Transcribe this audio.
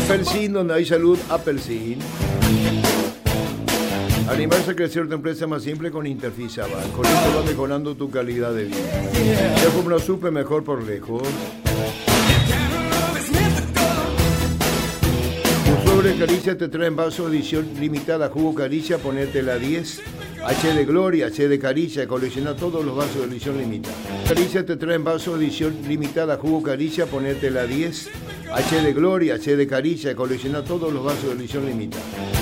Apelsin, donde hay salud, Apelsin. Animarse a crecer tu empresa más simple con Interfisa Bank. Con esto va mejorando tu calidad de vida. Ya como lo supe, mejor por lejos. Tu sobre Caricia te trae en vaso edición limitada. Jugo Caricia, ponete la 10. H de Gloria, H de Caricia, colecciona todos los vasos de edición limitada. Caricia te trae en vaso edición limitada. Jugo Caricia, ponete la 10. H de Gloria, H de Caricia, colecciona todos los vasos de edición limitada.